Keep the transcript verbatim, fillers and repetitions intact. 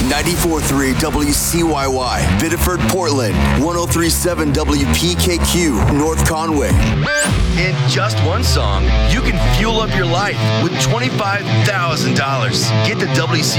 ninety-four point three W C Y Y, Biddeford, Portland, one oh three point seven W P K Q, North Conway. In just one song, you can fuel up your life with twenty-five thousand dollars. Get the W C